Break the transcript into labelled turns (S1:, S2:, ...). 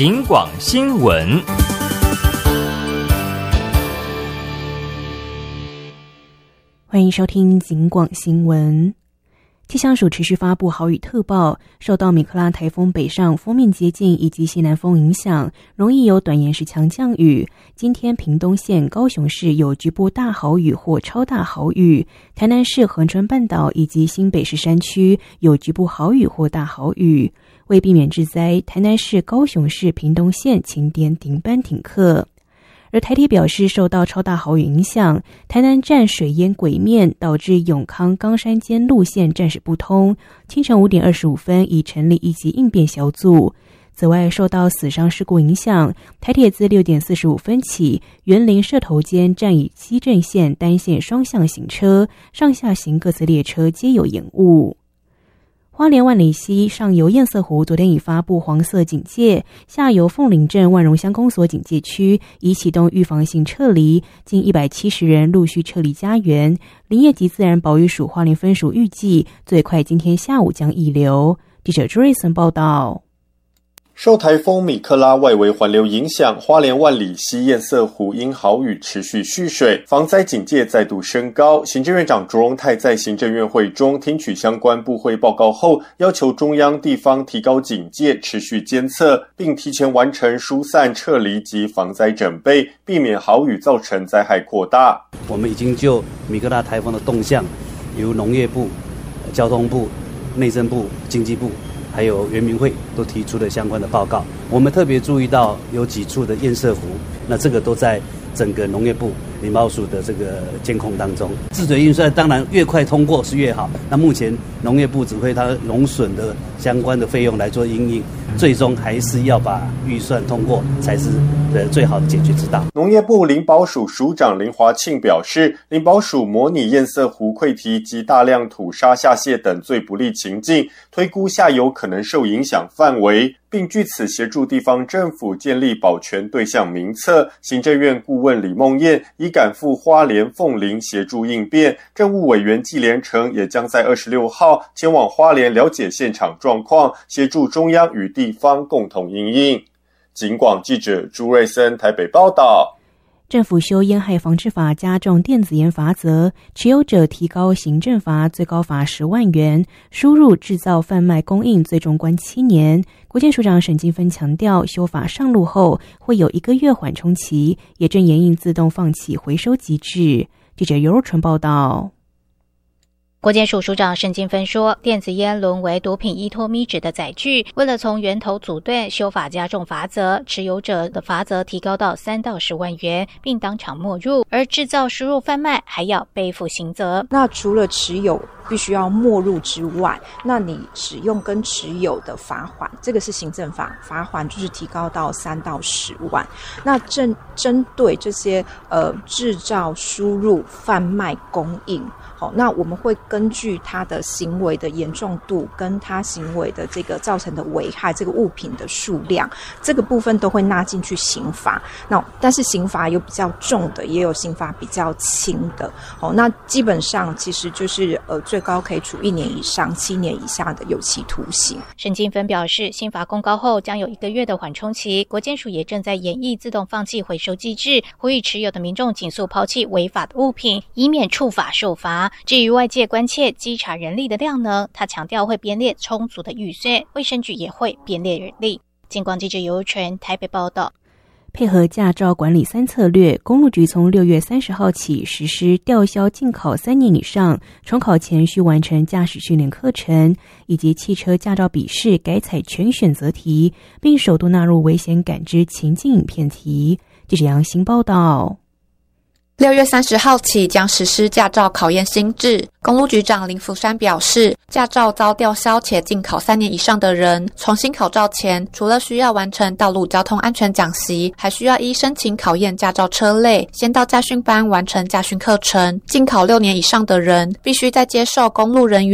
S1: 警广新闻。
S2: 欢迎收听警广新闻。气象署持续发布豪雨特报，受到米克拉台风北上锋面接近以及西南风影响，容易有短延时强降雨。今天屏东县、高雄市有局部大豪雨或超大豪雨，台南市恒春半岛以及新北市山区有局部豪雨或大豪雨。为避免致灾，台南市、高雄市、屏东县晴点停班停课。而台铁表示，受到超大豪雨影响，台南站水淹鬼面，导致永康冈山间路线暂时不通。清晨5点25分已成立一级应变小组。此外，受到死伤事故影响，台铁自6点45分起，员林社头间站以西正线单线双向行车，上下行各次列车皆有延误。花莲万里溪上游堰塞湖昨天已发布黄色警戒，下游凤林镇万荣乡公所警戒区已启动预防性撤离，近170人陆续撤离家园。林业及自然保育署花莲分署预计最快今天下午将溢流。记者朱瑞森报道。
S3: 受台风米克拉外围环流影响，花莲万里溪堰塞湖因豪雨持续蓄水，防灾警戒再度升高。行政院长卓荣泰在行政院会中听取相关部会报告后，要求中央地方提高警戒，持续监测，并提前完成疏散撤离及防灾准备，避免豪雨造成灾害扩大。
S4: 我们已经就米克拉台风的动向，由农业部、交通部、内政部、经济部还有原民会都提出了相关的报告。我们特别注意到有几处的堰塞湖，那这个都在整个农业部林保署的这个监控当中。治水运算当然越快通过是越好，那目前农业部指挥它农损的相关的费用来做因应，最终还是要把预算通过才是最好的解决之道。
S3: 农业部林保署署长林华庆表示，林保署模拟堰塞湖溃堤及大量土沙下泄等最不利情境，推估下游可能受影响范围，并据此协助地方政府建立保全对象名册。行政院顾问李梦燕已赶赴花莲凤林协助应变，政务委员纪连成也将在26号前往花莲了解现场状况，协助中央与地方共同因应。警广记者朱瑞森台北报道。
S2: 政府修烟害防治法，加重电子烟罚则，持有者提高行政罚，最高罚10万元；输入、制造、贩卖、供应最终关7年。国健署长沈金芬强调，修法上路后会有1个月缓冲期，也正研议自动放弃回收机制。记者尤若纯报道。
S5: 国健署署长沈金芬说，电子烟沦为毒品依托咪纸的载具，为了从源头阻断，修法加重罚则，持有者的罚则提高到3到10万元，并当场没入，而制造、输入、贩卖还要背负刑责。
S6: 那除了持有必须要没入之外，那你使用跟持有的罚款，这个是行政法，罚款就是提高到3到10万。那针对这些制造、输入、贩卖、供应，那我们会根据他的行为的严重度跟他行为的这个造成的危害，这个物品的数量，这个部分都会纳进去刑罚。那但是刑罚有比较重的，也有刑罚比较轻的。那基本上其实就是最高可以处1年以上7年以下的有期徒刑。
S5: 沈金芬表示，新法公告后将有1个月的缓冲期，国健署也正在研议自动放弃回收机制，呼吁持有的民众尽速抛弃违法的物品，以免触法受罚。至于外界关切稽查人力的量能，他强调会编列充足的预算，卫生局也会编列人力。警广记者尤纯台北报道。
S2: 配合驾照管理3策略，公路局从6月30号起实施吊销禁考3年以上，重考前需完成驾驶训练课程，以及汽车驾照笔试改采全选择题，并首度纳入危险感知情境影片题。记者杨新报道。
S7: 6月30号起将实施驾照考验新制。公路局长林福山表示，驾照遭吊销且禁考3年以上的人，重新考照前，除了需要完成道路交通安全讲习，还需要依申请考验驾照车类，先到驾训班完成驾训课程。禁考6年以上的人，必须在接受公路人员